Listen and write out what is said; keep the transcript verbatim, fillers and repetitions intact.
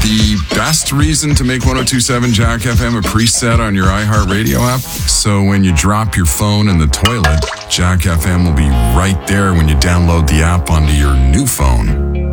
the best reason to make ten twenty-seven Jack F M a preset on your iHeartRadio app. So when you drop your phone in the toilet, Jack F M will be right there when you download the app onto your new phone.